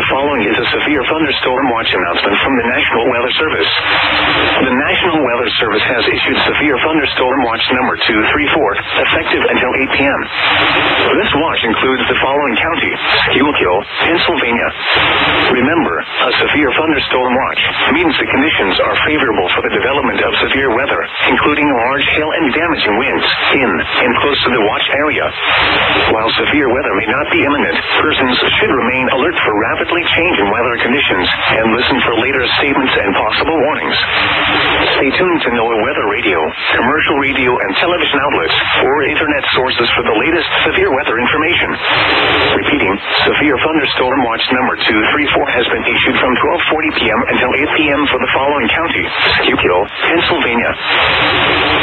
following is a severe thunderstorm watch announcement from the National Weather Service. The National Weather Service has issued severe thunderstorm watch number 234, effective until 8 p.m. This watch includes the following county: Schuylkill, Pennsylvania. Remember, a severe thunderstorm watch means the conditions are favorable for the development of severe weather, including large hail and damaging winds in and close to the watch area. While severe weather may not be imminent, persons should remain alert for rapidly changing weather conditions and listen for later statements and possible warnings. Stay tuned to NOAA Weather Radio, commercial radio and television outlets, or internet sources for the latest severe weather information. Repeating, severe thunderstorm watch number 234 has been issued from 12:40 p.m. until 8 p.m. for the following county: Schuylkill, Pennsylvania.